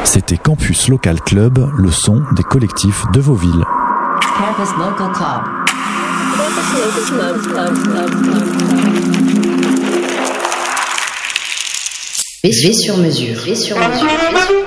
C'était Campus Local Club, le son des collectifs de vos villes. Campus Local Club. V sur mesure.